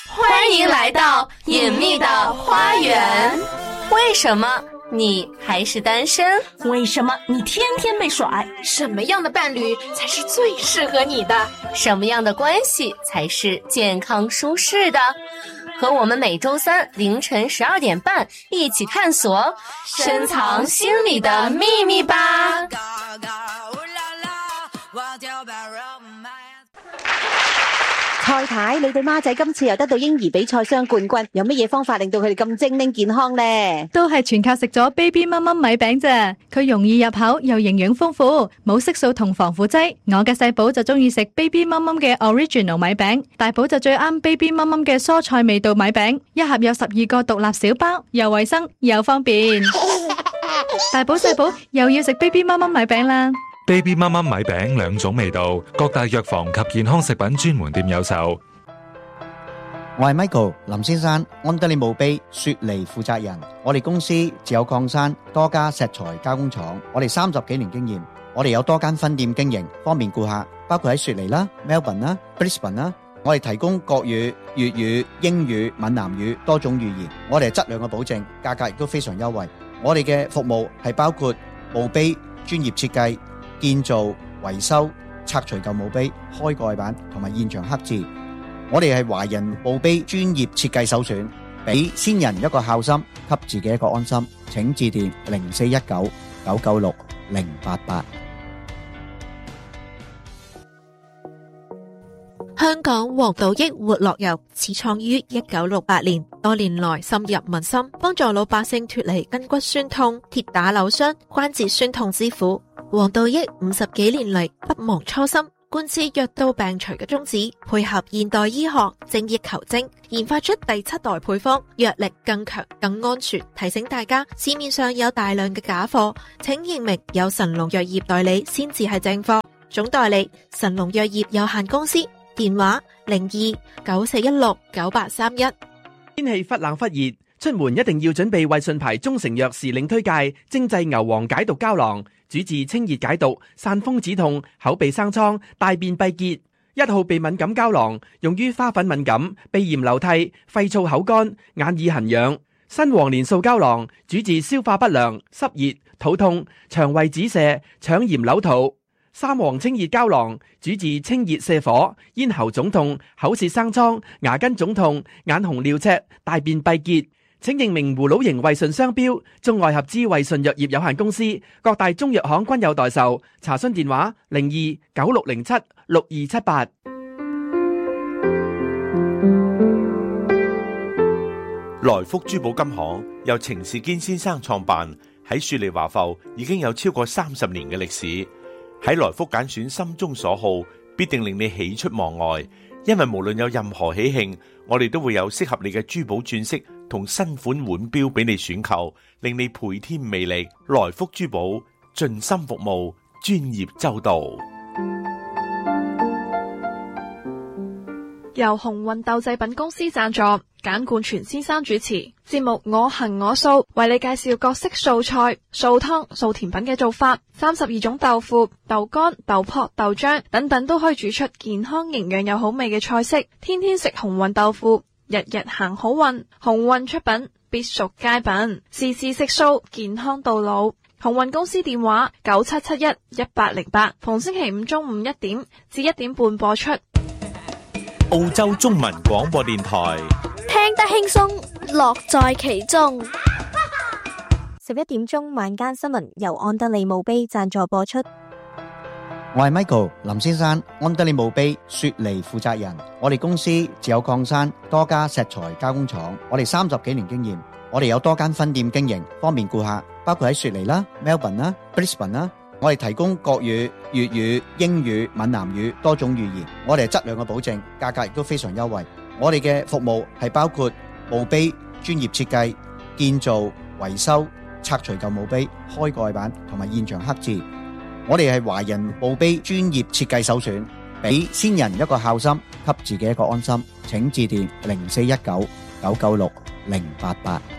欢迎来到隐秘的花园。为什么你还是单身？ 为什么你天天被甩？ 什么样的伴侣才是最适合你的？ 什么样的关系才是健康舒适的？和我们每周三凌晨12点半一起探索深藏心里的秘密吧。 蔡太，你對孖仔今次又得到嬰兒比賽雙冠軍，有乜嘢方法令到佢哋咁精靈健康呢？ 都係全靠食咗 Baby 媽媽米餅啫，佢容易入口又營養豐富，冇色素同防腐劑。我嘅細寶就中意食 Baby 媽媽嘅 Original 米餅，大寶就最啱 Baby 媽媽嘅蔬菜味道米餅，一盒有12個獨立小包，又衛生又方便。大寶細寶又要食 Baby 媽媽米餅啦。 Baby 媽媽米餅兩種味道，各大藥房及健康食品專門店有售。 我係 Michael 林先生，安德利墓碑雪梨負責人。我哋公司自有礦山，多家石材加工廠，我哋30幾年經驗，我哋有多間分店經營，方便顧客，包括喺雪梨啦、Melbourne 啦、Brisbane 啦。我哋提供國語、粵語、英語、閩南語多種語言，我哋係質量嘅保證，價格亦都非常優惠。我哋嘅服務係包括墓碑專業設計、建造、維修、拆除舊墓碑、開蓋板同埋現場刻字。我哋係華人墓碑專業設計首選，俾先人一個孝心，給自己一個安心。請致電0419 996 088。 香港黃道益活絡油始創於1968年，多年來深入民心，幫助老百姓脫離筋骨酸痛、跌打扭傷、關節酸痛之苦。黃道益50幾年嚟不忘初心，貫徹藥到病除嘅宗旨，配合現代醫學精益求精，研發出第7代配方，藥力更強更安全。提醒大家，市面上有大量嘅假貨，請認明有神龍藥業代理先至係正貨。總代理神龍藥業有限公司，電話0294169831。 天氣忽冷忽熱，出門一定要準備衛順牌中成藥時令推介精製牛黃解毒膠囊，主治清熱解毒、散風止痛、口鼻生瘡、大便閉結。1號鼻敏感膠囊用於花粉敏感、鼻炎流涕、肺燥口乾、眼耳痕癢。新黃連素膠囊主治消化不良、濕熱、肚痛、腸胃止瀉、腸炎扭肚。三黃清熱膠囊主治清熱瀉火、咽喉腫痛、口舌生瘡、牙根腫痛、眼紅尿赤、大便閉結。請認明葫蘆形衛順商標，中外合資衛順藥業有限公司，各大中藥行均有代售。查詢電話0296076278。 來福珠寶金行由程士堅先生創辦，喺雪梨華埠已經有超過30年嘅歷史。喺來福揀選心中所好，必定令你喜出望外。因為無論有任何喜慶，我哋都會有適合你嘅珠寶鑽飾同新款腕錶俾你選購，令你倍添魅力。來福珠寶盡心服務，專業周到。 由鴻運豆製品公司贊助，簡冠全先生主持節目我行我素，為你介紹各式素菜、素湯、素甜品嘅做法，32種豆腐、豆乾、豆粕、豆漿等等都可以煮出健康營養又好味嘅菜式。天天食鴻運豆腐，日日行好運。鴻運出品必屬佳品，時時食素，健康到老。鴻運公司電話97711808，逢星期五中午1點至1點半播出。 澳洲中文廣播電台， 聽得輕鬆，樂在其中。 11點鐘晚間新聞由安德利墓碑贊助播出。 我係 Michael 林先生，安德利墓碑雪梨負責人。我哋公司自有礦山，多家石材加工廠，我哋30幾年經驗，我哋有多間分店經營，方便顧客，包括喺雪梨啦、Melbourne 啦、Brisbane 啦。我哋提供國語、粵語、英語、閩南語多種語言，我哋係質量嘅保證，價格亦都非常優惠。我哋嘅服務係包括墓碑專業設計、建造、維修、拆除舊墓碑、開蓋板同埋現場刻字。我哋係華人墓碑專業設計首選，俾先人一個孝心，給自己一個安心。請致電0419 996 088。